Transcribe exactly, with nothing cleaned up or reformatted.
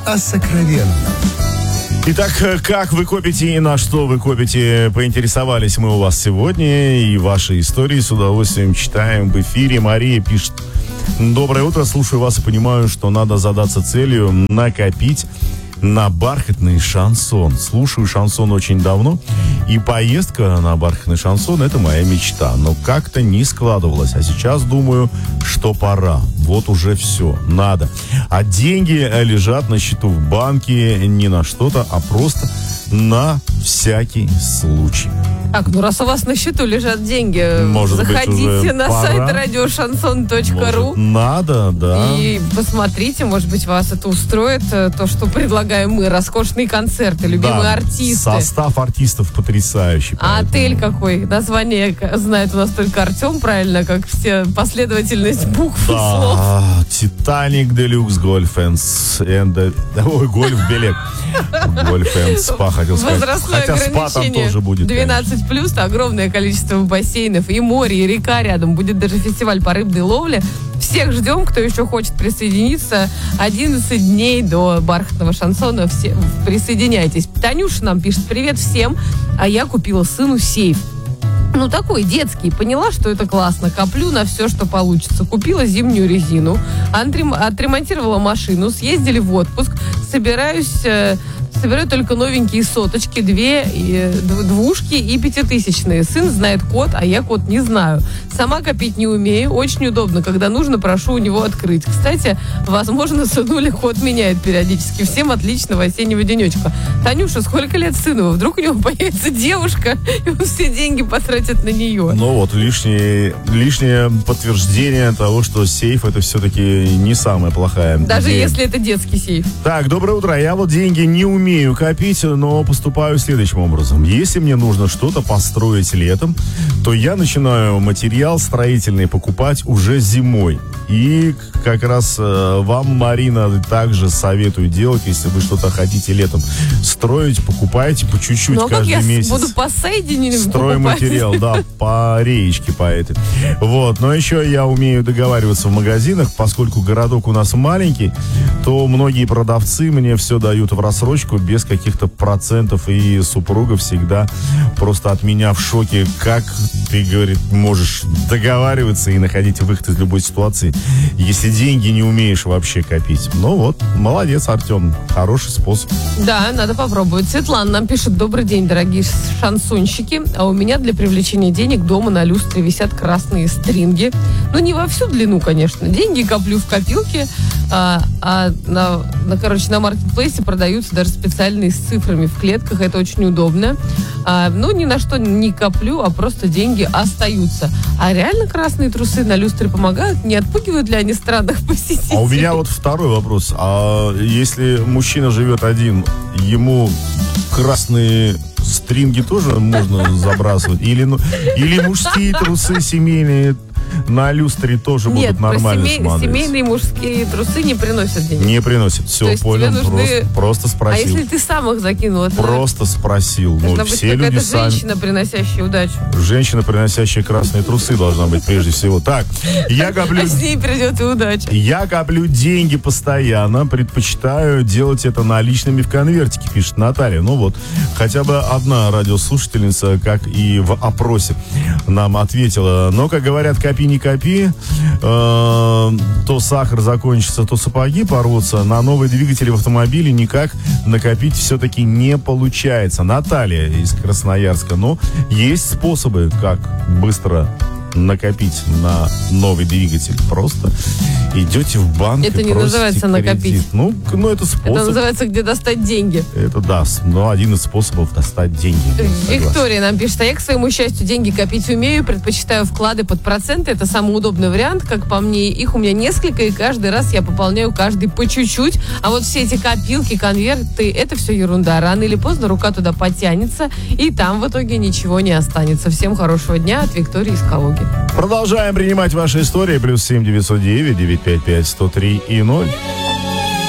о сокровенном. Итак, как вы копите и на что вы копите, поинтересовались мы у вас сегодня. И ваши истории с удовольствием читаем в эфире. Мария пишет: доброе утро, слушаю вас и понимаю, что надо задаться целью накопить на бархатный шансон. Слушаю шансон очень давно, и поездка на бархатный шансон — это моя мечта. Но как-то не складывалось. А сейчас думаю, что пора. Вот уже все, надо. А деньги лежат на счету в банке не на что-то, а просто на всякий случай. Так, ну раз у вас на счету лежат деньги, может заходите быть, на пора? сайт радиошансон точка ру. Может, надо, да. И посмотрите, может быть, вас это устроит, то, что предлагаем мы. Роскошные концерты, любимые Да, артисты. состав артистов потрясающий. А поэтому... отель какой? Название знает у нас только Артем, правильно, как все последовательность букв и слов. Да, Титаник Делюкс Гольф энд Ой, гольф билет. Гольф энд спа, хотел сказать. Возрастное Хотя спа там ограничение тоже будет. двенадцать плюс, огромное количество бассейнов, и море, и река рядом. Будет даже фестиваль по рыбной ловле. Всех ждем, кто еще хочет присоединиться. одиннадцать дней до бархатного шансона. Все присоединяйтесь. Танюша нам пишет: привет всем, а я купила сыну сейф. Ну, такой детский. Поняла, что это классно. Коплю на все, что получится. Купила зимнюю резину, отремонтировала машину, съездили в отпуск. Собираюсь... Собираю только новенькие соточки, две и, двушки и пятитысячные. Сын знает код, а я код не знаю. Сама копить не умею. Очень удобно, когда нужно, прошу у него открыть. Кстати, возможно, сынуля код меняет периодически. Всем отличного осеннего денечка. Танюша, сколько лет сыну? Вдруг у него появится девушка, и он все деньги потратит на нее. Ну вот, лишнее, лишнее подтверждение того, что сейф — это все-таки не самая плохая Даже идея. если это детский сейф. Так, доброе утро. Я вот деньги не умею умею копить, но поступаю следующим образом. Если мне нужно что-то построить летом, то я начинаю материал строительный покупать уже зимой. И как раз э, вам, Марина, также советую делать, если вы что-то хотите летом строить, покупайте по чуть-чуть ну, каждый как я месяц. буду по Сейдине Стройматериал, да, по реечке по этой. Вот, но еще я умею договариваться в магазинах, поскольку городок у нас маленький, то многие продавцы мне все дают в рассрочку без каких-то процентов, и супруга всегда просто от меня в шоке, как ты, говорит, можешь договариваться и находить выход из любой ситуации, если деньги не умеешь вообще копить. Ну вот, молодец, Артем, хороший способ. Да, надо попробовать. Светлана нам пишет: добрый день, дорогие шансонщики, а у меня для привлечения денег дома на люстре висят красные стринги. Ну, не во всю длину, конечно. Деньги коплю в копилке, а, а на, на, короче, на маркетплейсе продаются даже специальные с цифрами в клетках. Это очень удобно. А, ну, ни на что не коплю, а просто деньги остаются. А реально красные трусы на люстре помогают? Не отпугивают ли они странных посетителей? А у меня вот второй вопрос. А если мужчина живет один, ему красные стринги тоже можно забрасывать? Или, ну, или мужские трусы семейные на люстре тоже Нет, будут нормально семей, смотреться? семейные мужские трусы не приносят денег. Не приносят. Все, понял. Нужны... Просто, просто А спросил. если ты сам их закинул? Это Просто спросил. должна Ну, быть все люди какая-то сами... женщина, приносящая удачу. Женщина, приносящая красные трусы, должна быть прежде всего. Так, я коплю... А с ней придет и удача. Я коплю деньги постоянно, предпочитаю делать это наличными в конвертике, пишет Наталья. Ну вот, хотя бы одна радиослушательница, как и в опросе, нам ответила. Но, как говорят, копи не копи, э, то сахар закончится, то сапоги порвутся. На новые двигатели в автомобиле никак накопить все-таки не получается. Наталья из Красноярска. Но есть способы, как быстро накопить на новый двигатель. Просто идете в банк. Это и не называется кредит. накопить. Ну, ну, это способ. Это называется, где достать деньги. Это да, но один из способов достать деньги. Виктория нам пишет: а я, к своему счастью, деньги копить умею, предпочитаю вклады под проценты. Это самый удобный вариант, как по мне. Их у меня несколько, и каждый раз я пополняю каждый по чуть-чуть. А вот все эти копилки, конверты, это все ерунда. Рано или поздно рука туда потянется, и там в итоге ничего не останется. Всем хорошего дня от Виктории из Калуги. Продолжаем принимать ваши истории. Плюс семь девятьсот девять девятьсот пятьдесят пять сто три и ноль.